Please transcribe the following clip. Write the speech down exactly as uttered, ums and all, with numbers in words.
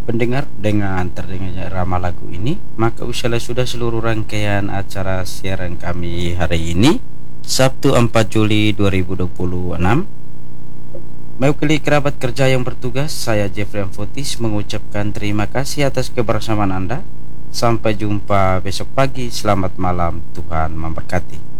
Pendengar, dengan terdengarnya irama lagu ini, maka usahlah sudah seluruh rangkaian acara siaran kami hari ini, Sabtu empat Juli dua ribu dua puluh enam. Mewakili kerabat kerja yang bertugas, saya Jeffrey Amfotis mengucapkan terima kasih atas kebersamaan Anda. Sampai jumpa besok pagi. Selamat malam, Tuhan memberkati.